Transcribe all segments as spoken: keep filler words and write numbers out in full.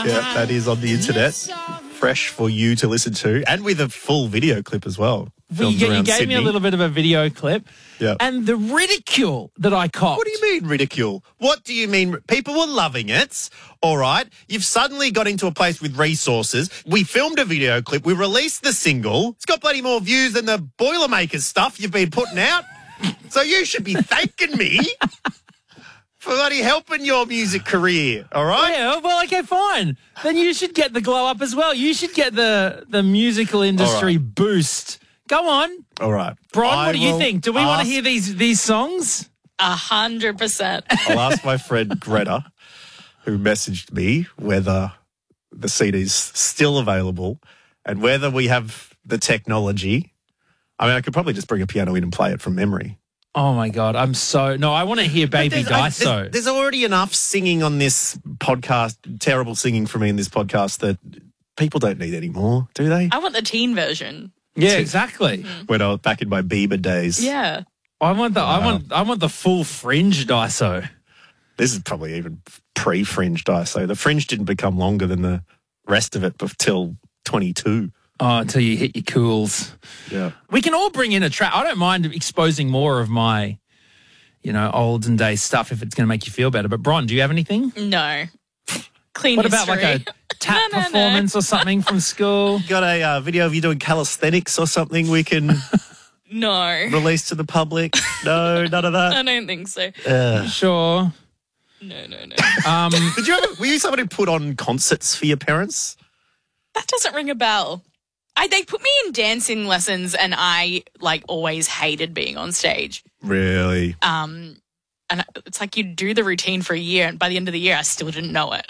Yeah, that is on the internet. Fresh for you to listen to, and with a full video clip as well. Well, you, you gave Sydney. me a little bit of a video clip. Yeah. And the ridicule that I copped. What do you mean ridicule? What do you mean? People were loving it, all right? You've suddenly got into a place with resources. We filmed a video clip. We released the single. It's got bloody more views than the Boilermakers stuff you've been putting out. So you should be thanking me for bloody helping your music career, all right? Yeah, well, okay, fine. Then you should get the glow up as well. You should get the, the musical industry right. boost. Go on. All right. Bron, I what do you will think? Do we want to ask- hear these these songs? A hundred percent. I'll ask my friend Greta, who messaged me, whether the C D's still available and whether we have the technology. I mean, I could probably just bring a piano in and play it from memory. Oh, my God. I'm so... No, I want to hear Baby There's, I- Daiso. there's, there's already enough singing on this podcast, terrible singing from me in this podcast, that people don't need any more, do they? I want the teen version. Yeah, exactly. When I was back in my Bieber days. Yeah. I want the I Wow. want I want the full fringe Daiso. This is probably even pre-fringe Daiso. The fringe didn't become longer than the rest of it until twenty-two. Oh, until you hit your cools. Yeah. We can all bring in a track. I don't mind exposing more of my, you know, olden day stuff if it's going to make you feel better. But Bron, do you have anything? No. Clean What history. about like a tap No, no, no. performance or something from school? Got a uh, video of you doing calisthenics or something we can No. release to the public? No, none of that. I don't think so. Uh, Sure. No, no, no. Um, did you ever, were you somebody who put on concerts for your parents? That doesn't ring a bell. I, they put me in dancing lessons and I, like, always hated being on stage. Really? Um, and it's like you do the routine for a year and by the end of the year I still didn't know it.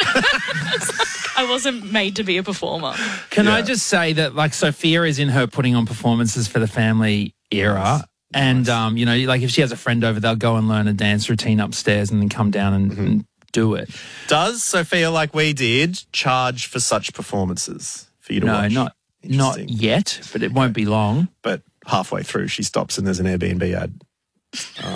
I wasn't made to be a performer. Can I Yeah. just say that, like, Sophia is in her putting on performances for the family era. And, um, you know, like if she has a friend over, they'll go and learn a dance routine upstairs and then come down and, Mm-hmm. and do it. Does Sophia, like we did, charge for such performances for you to No, watch? not not Interesting. yet, but it won't be long. But halfway through, she stops and there's an Airbnb ad.